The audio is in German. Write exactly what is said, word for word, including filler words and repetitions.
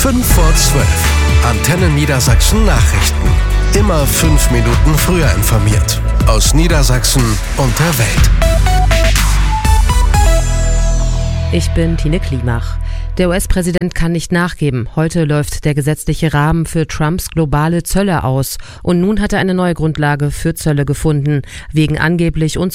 fünf vor zwölf. Antenne Niedersachsen Nachrichten. Immer fünf Minuten früher informiert. Aus Niedersachsen und der Welt. Ich bin Tine Klimach. Der U S-Präsident kann nicht nachgeben. Heute läuft der gesetzliche Rahmen für Trumps globale Zölle aus. Und nun hat er eine neue Grundlage für Zölle gefunden. Wegen angeblich